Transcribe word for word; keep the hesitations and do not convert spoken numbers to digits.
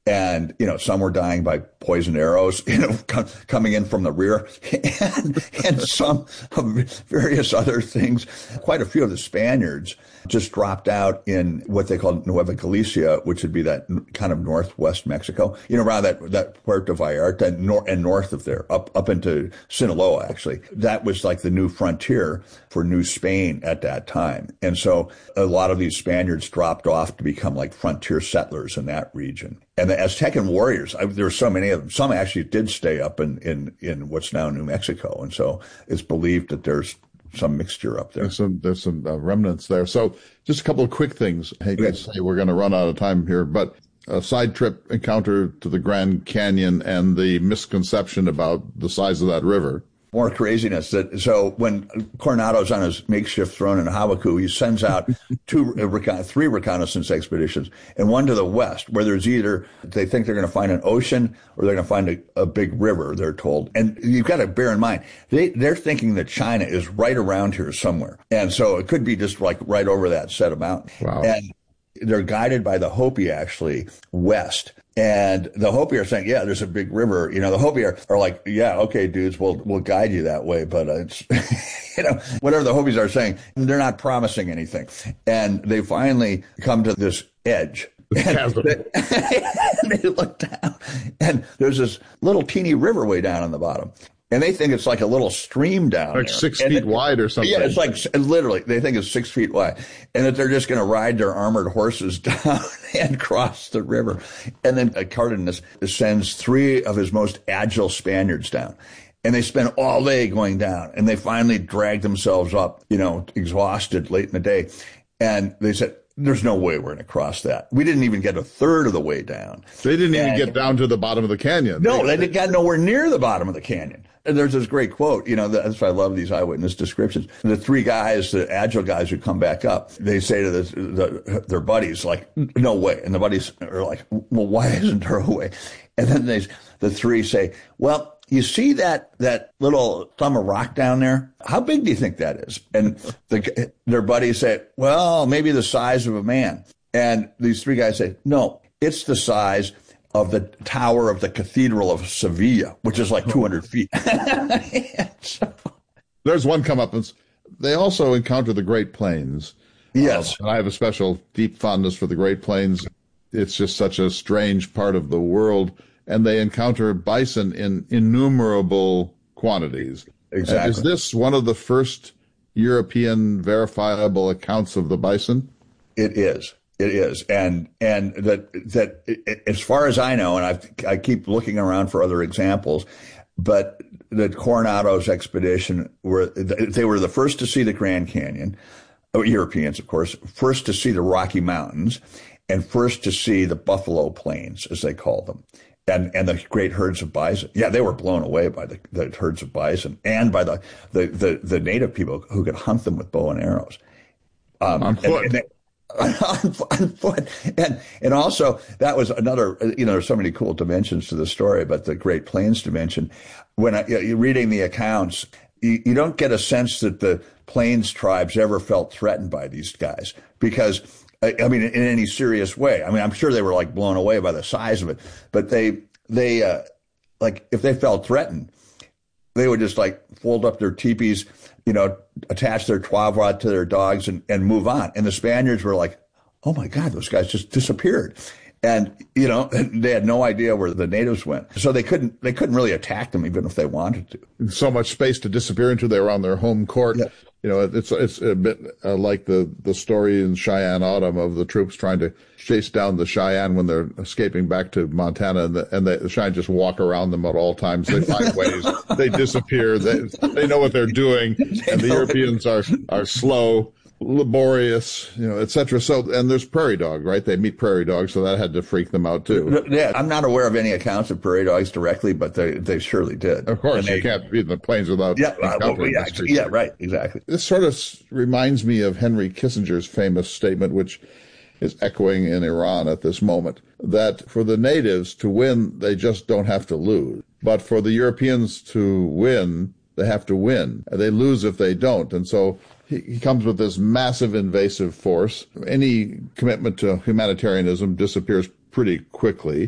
And, you know, some were dying by poisoned arrows, you know, com- coming in from the rear, and, and some of various other things. Quite a few of the Spaniards just dropped out in what they called Nueva Galicia, which would be that kind of northwest Mexico, you know, around that, that Puerto Vallarta and, nor- and north of there, up, up into Sinaloa, actually. That was like the new frontier for New Spain at that time. And so a lot of these Spaniards dropped off to become like frontier settlers in that region. And the Aztecan warriors, I, there were so many of them. Some actually did stay up in, in, in what's now New Mexico. And so it's believed that there's some mixture up there. There's some, there's some uh, remnants there. So just a couple of quick things. I hate to say we're going to run out of time here, but a side trip encounter to the Grand Canyon and the misconception about the size of that river. More craziness. That so when Coronado's on his makeshift throne in Hawaku, he sends out two, uh, three reconnaissance expeditions, and one to the west, where there's either they think they're going to find an ocean or they're going to find a, a big river. They're told, and you've got to bear in mind they they're thinking that China is right around here somewhere, and so it could be just like right over that set of mountains. Wow. And they're guided by the Hopi actually west. And the Hopi are saying, yeah, there's a big river. You know, the Hopi are, are like, yeah, okay, dudes, we'll, we'll guide you that way. But uh, it's, you know, whatever the Hopis are saying, they're not promising anything. And they finally come to this edge. And they, and they look down, and there's this little teeny river way down on the bottom. And they think it's like a little stream down like there. six and feet it, wide or something. Yeah, it's like literally, they think it's six feet wide. And that they're just going to ride their armored horses down and cross the river. And then Cardenas sends three of his most agile Spaniards down. And they spend all day going down. And they finally drag themselves up, you know, exhausted late in the day. And they said, there's no way we're going to cross that. We didn't even get a third of the way down. They didn't and, even get down to the bottom of the canyon. No, they, they got nowhere near the bottom of the canyon. And there's this great quote, you know, that's why I love these eyewitness descriptions. The three guys, the agile guys who come back up, they say to the, the, their buddies, like, no way. And the buddies are like, well, why isn't there a way? And then they, the three say, well, you see that, that little thumb of rock down there? How big do you think that is? And the, their buddies say, well, maybe the size of a man. And these three guys say, no, it's the size of the tower of the Cathedral of Sevilla, which is like two hundred feet. so, There's one comeuppance. They also encounter the Great Plains. Yes. Uh, I have a special deep fondness for the Great Plains. It's just such a strange part of the world. And they encounter bison in innumerable quantities. Exactly. Uh, is this one of the first European verifiable accounts of the bison? It is. It is. And, and that, that as far as I know, and I've, I keep looking around for other examples, but the Coronado's expedition were, they were the first to see the Grand Canyon, Europeans, of course, first to see the Rocky Mountains, and first to see the Buffalo Plains, as they called them. And, and the great herds of bison. Yeah, they were blown away by the, the herds of bison and by the, the, the, the native people who could hunt them with bow and arrows. Um, on foot. And, and they, on, on foot. And, and also that was another, you know, there's so many cool dimensions to the story, but the Great Plains dimension, when I, you're reading the accounts, you, you don't get a sense that the Plains tribes ever felt threatened by these guys because I mean, in any serious way. I mean, I'm sure they were like blown away by the size of it, but they, they, uh, like if they felt threatened, they would just like fold up their teepees, you know, attach their twelve rod to their dogs and, and move on. And the Spaniards were like, oh my God, those guys just disappeared. And, you know, they had no idea where the natives went. So they couldn't, they couldn't really attack them even if they wanted to. So much space to disappear into. They were on their home court. Yeah. You know, it's it's a bit uh, like the, the story in Cheyenne Autumn of the troops trying to chase down the Cheyenne when they're escaping back to Montana, and the, and the, the Cheyenne just walk around them at all times. They find ways. They disappear. They they know what they're doing, and the Europeans are are slow, laborious, you know, et cetera. So, and there's prairie dog, right? They meet prairie dogs, so that had to freak them out too. Yeah, I'm not aware of any accounts of prairie dogs directly, but they they surely did. Of course, and you they, can't be in the plains without yeah, encountering well, yeah, this creature. yeah, right, exactly. This sort of reminds me of Henry Kissinger's famous statement, which is echoing in Iran at this moment, that for the natives to win, they just don't have to lose. But for the Europeans to win, they have to win. They lose if they don't. And so he, he comes with this massive invasive force. Any commitment to humanitarianism disappears pretty quickly.